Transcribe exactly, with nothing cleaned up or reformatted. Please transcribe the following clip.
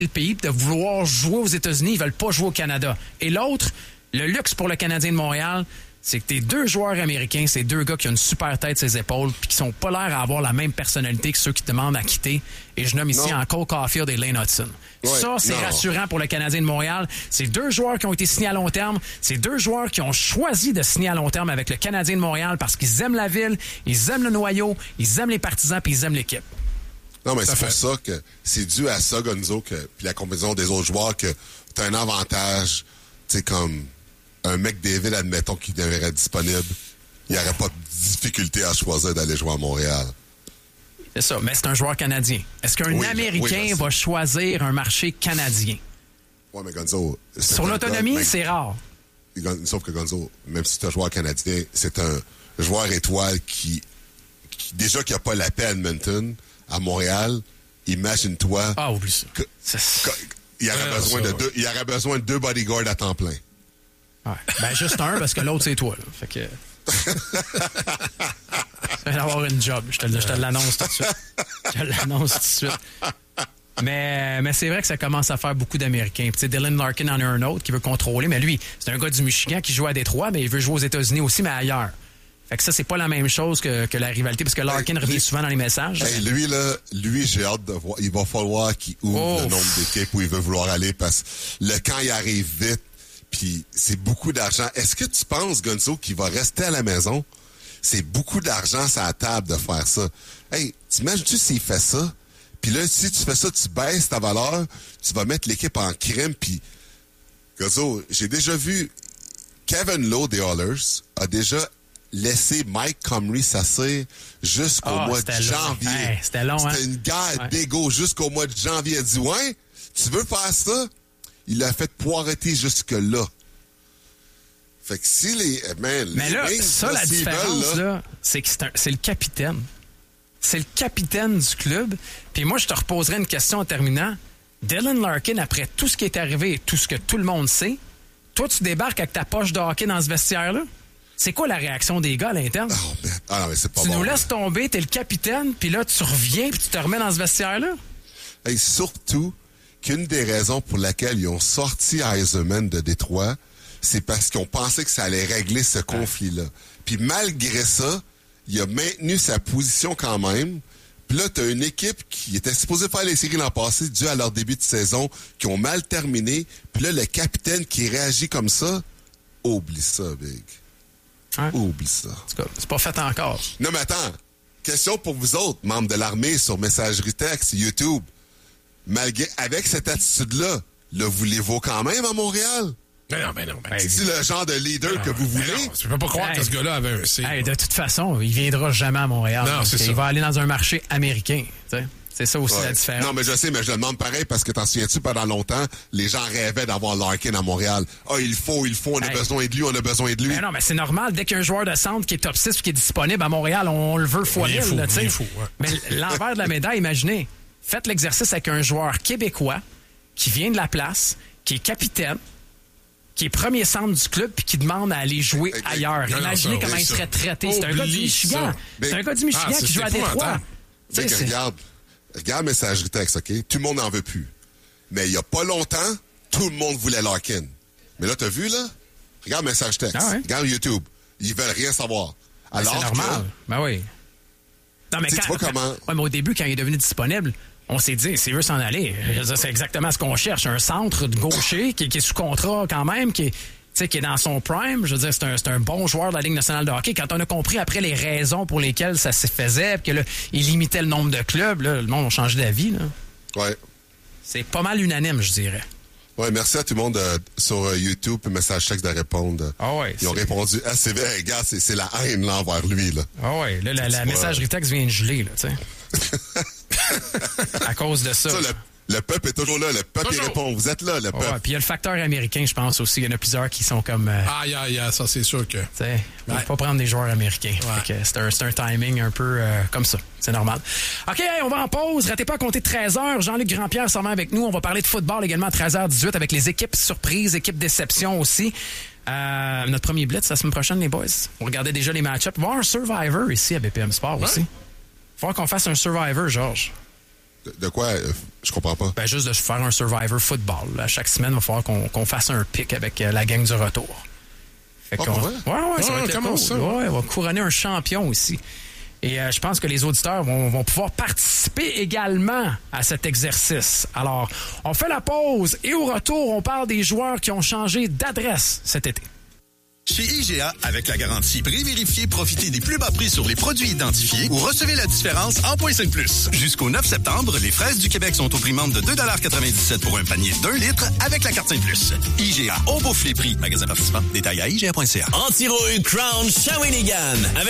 le pays, de vouloir jouer aux États-Unis, ils veulent pas jouer au Canada. Et l'autre, le luxe pour le Canadien de Montréal, c'est que tes deux joueurs américains, c'est deux gars qui ont une super tête sur les épaules puis qui sont pas l'air à avoir la même personnalité que ceux qui te demandent à quitter. Et je nomme ici non. encore Caulfield et Lane Hudson. Ouais, ça, c'est non. rassurant pour le Canadien de Montréal. C'est deux joueurs qui ont été signés à long terme. C'est deux joueurs qui ont choisi de signer à long terme avec le Canadien de Montréal parce qu'ils aiment la ville, ils aiment le noyau, ils aiment les partisans puis ils aiment l'équipe. Non, mais Ça c'est fait. pour ça que c'est dû à ça, Gonzo, que, puis la combinaison des autres joueurs, que t'as un avantage, tu sais, comme un McDavid, admettons, qui devrait être disponible, il n'y aurait pas de difficulté à choisir d'aller jouer à Montréal. C'est ça, mais c'est un joueur canadien. Est-ce qu'un Oui, Américain oui, va choisir un marché canadien? Ouais, mais Gonzo... c'est Sur un l'autonomie, gars- c'est rare. Gon- Sauf que Gonzo, même si c'est un joueur canadien, c'est un joueur étoile qui, qui déjà qui n'a pas la paix à Edmonton, à Montréal, imagine-toi... Ah, oublie ça. que- C'est- que- il y aurait Ouais, besoin ça, de ouais. deux, il y aurait besoin de deux bodyguards à temps plein. Ouais. Ben, juste un, parce que l'autre, c'est toi. Là. Fait que... Tu vas avoir une job. Je te, le- je te l'annonce tout de suite. Je te l'annonce tout de suite. Mais, mais c'est vrai que ça commence à faire beaucoup d'Américains. Puis, tu sais, Dylan Larkin en a un autre qui veut contrôler. Mais lui, c'est un gars du Michigan qui joue à Détroit, mais il veut jouer aux États-Unis aussi, mais ailleurs. Fait que ça, c'est pas la même chose que, que la rivalité, parce que Larkin Hey, revient lui- souvent dans les messages. Hey, lui, là, lui, j'ai hâte de voir. Il va falloir qu'il ouvre Oh. le nombre d'équipes où il veut vouloir aller parce que le camp, il arrive vite. Puis c'est beaucoup d'argent. Est-ce que tu penses, Gonzo, qu'il va rester à la maison? C'est beaucoup d'argent sur la table de faire ça. Hey, t'imagines-tu s'il fait ça? Puis là, si tu fais ça, tu baisses ta valeur, tu vas mettre l'équipe en crème. Puis, Gonzo, j'ai déjà vu Kevin Lowe des Oilers a déjà laissé Mike Comrie s'asseoir jusqu'au Ah, mois de c'était long. janvier. Hey, c'était long, hein? C'était une guerre Ouais. d'égo jusqu'au mois de janvier. Il a dit, ouais, tu veux faire ça? Il l'a fait poireter jusque-là. Fait que si les... Man, Mais les là, Wings, ça, là, la s'ils différence, veulent, là, là, c'est que c'est, un- c'est le capitaine. C'est le capitaine du club. Puis moi, je te reposerai une question en terminant. Dylan Larkin, après tout ce qui est arrivé et tout ce que tout le monde sait, toi, tu débarques avec ta poche de hockey dans ce vestiaire-là? C'est quoi la réaction des gars à l'interne? Oh, man. Ah non, mais c'est pas tu bon. nous laisses tomber, t'es le capitaine, puis là, tu reviens, puis tu te remets dans ce vestiaire-là? Et surtout qu'une des raisons pour laquelle ils ont sorti Eisenman de Détroit, c'est parce qu'ils ont pensé que ça allait régler ce conflit-là. Puis malgré ça, il a maintenu sa position quand même. Puis là, t'as une équipe qui était supposée faire les séries l'an passé dû à leur début de saison, qui ont mal terminé. Puis là, le capitaine qui réagit comme ça, oublie ça, Big. Ouais. Oublie ça. En tout cas, c'est pas fait encore. Non, mais attends. Question pour vous autres, membres de l'armée, sur messagerie texte, YouTube. Malgré, avec cette attitude-là, le voulez-vous quand même à Montréal? Ben non, ben non. Ben, C'est le genre de leader que vous ben voulez? non, tu peux pas croire Hey. que ce gars-là avait un C. Hey, de toute façon, il viendra jamais à Montréal. Non, c'est il ça. va aller dans un marché américain. T'sais. C'est ça aussi Ouais. la différence. Non, mais je sais, mais je le demande pareil parce que t'en souviens-tu, pendant longtemps, les gens rêvaient d'avoir Larkin à Montréal. Ah, il faut, il faut, on a Hey. besoin de lui, on a besoin de lui. Ben non, mais c'est normal. Dès qu'il y a un joueur de centre qui est top six et qui est disponible à Montréal, on le veut fois Il est mille. fou, là, tu sais. il est fou, ouais. Mais l'envers de la médaille, imaginez, faites l'exercice avec un joueur québécois qui vient de la place, qui est capitaine, qui est premier centre du club puis qui demande à aller jouer Hey, ailleurs. non, non, Imaginez ça, comment oui, il ça. serait traité. C'est un gars du Oublie Michigan. ça. C'est un Mais- gars du Michigan Ah, qui c'est joue à Détroit. épouvantable. Tu sais, Mec, c'est- regarde, regarde messagerie texte, OK? Tout le monde n'en veut plus. Mais il y a pas longtemps, tout le monde voulait Larkin. Mais là, t'as vu, là? Regarde message texte. Ah ouais? Regarde YouTube. Ils veulent rien savoir. Ben, Alors c'est normal. que... Ben oui. Non, mais Tu sais, quand, tu vois comment- ouais, mais au début, quand il est devenu disponible, on s'est dit, s'il veut s'en aller, je veux dire, c'est exactement ce qu'on cherche. Un centre de gaucher qui, qui est sous contrat quand même, qui est, tu sais, qui est dans son prime. Je veux dire, c'est un, c'est un bon joueur de la Ligue nationale de hockey. Quand on a compris après les raisons pour lesquelles ça se faisait, puis que là, il limitait le nombre de clubs, là, le monde a changé d'avis. Là. Ouais. C'est pas mal unanime, je dirais. Ouais, merci à tout le monde euh, sur euh, YouTube, message texte de répondre. Ah ouais, Ils ont c'est- répondu assez bien. Hey, gars, c'est, c'est la haine là, envers lui, là. Ah ouais, là, la, la vois- messagerie texte vient de geler, là, tu sais. À cause de ça. Ça, le, le peuple est toujours là. Le peuple, il Toujours. répond. Vous êtes là, le Ouais, peuple. puis il y a le facteur américain, je pense aussi. Il y en a plusieurs qui sont comme... euh, Aïe, aïe, aïe, ça, c'est sûr que. Tu sais, on Ouais. peut pas prendre des joueurs américains. Ouais. Fait que C'est un, c'est un timing un peu euh, comme ça. C'est normal. OK, hey, on va en pause. Ratez pas à compter treize heures. Jean-Luc Grandpierre s'en va avec nous. On va parler de football également à treize heures dix-huit avec les équipes surprises, équipes déception aussi. Euh, notre premier blitz la semaine prochaine, les boys. On regardait déjà les match-ups. On va avoir un Survivor ici à B P M Sport aussi. Il va falloir qu'on fasse un Survivor, Georges. De, de quoi? Euh, je comprends pas. Ben, juste de faire un Survivor football. À chaque semaine, il va falloir qu'on, qu'on fasse un pic avec euh, la gang du retour. Fait oh, qu'on... ouais? Ouais, ouais, ça ah, va être comment cool. ça? Ouais, on va couronner un champion aussi. Et euh, je pense que les auditeurs vont, vont pouvoir participer également à cet exercice. Alors, on fait la pause et au retour, on parle des joueurs qui ont changé d'adresse cet été. Chez I G A, avec la garantie prix vérifié, profitez des plus bas prix sur les produits identifiés ou recevez la différence en points cinq plus. Jusqu'au neuf septembre, les fraises du Québec sont au prix membre de deux dollars quatre-vingt-dix-sept pour un panier d'un litre avec la carte cinq plus. I G A, on bouffe les prix. Magasin participant, détail à I G A point C A. Anti-rouille Crown Shawinigan. Avec